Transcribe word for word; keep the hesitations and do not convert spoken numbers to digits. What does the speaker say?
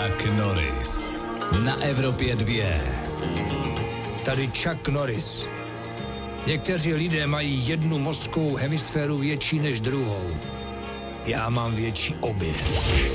Chuck Norris na Evropě dva. Tady Chuck Norris. Někteří lidé mají jednu mozkovou hemisféru větší než druhou. Já mám větší obě.